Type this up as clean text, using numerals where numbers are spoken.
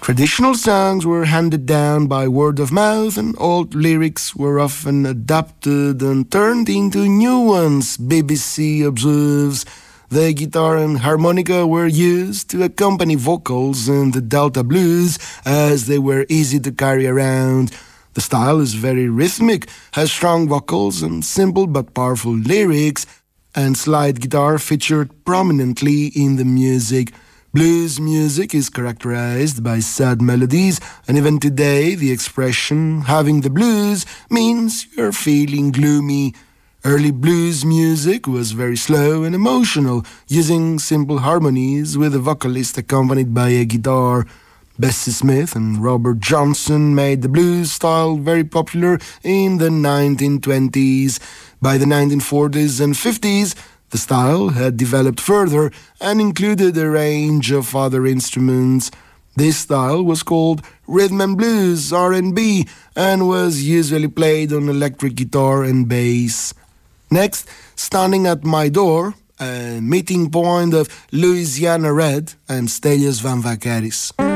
Traditional songs were handed down by word of mouth, and old lyrics were often adapted and turned into new ones, BBC observes. The guitar and harmonica were used to accompany vocals in the Delta blues, as they were easy to carry around. The style is very rhythmic, has strong vocals and simple but powerful lyrics, and slide guitar featured prominently in the music. Blues music is characterized by sad melodies, and even today the expression "having the blues" means you're feeling gloomy. Early blues music was very slow and emotional, using simple harmonies with a vocalist accompanied by a guitar. Bessie Smith and Robert Johnson made the blues style very popular in the 1920s. By the 1940s and 50s, the style had developed further and included a range of other instruments. This style was called rhythm and blues, R&B, and was usually played on electric guitar and bass. Next, Standing at My Door, a meeting point of Louisiana Red and Stelios Van Vakaris.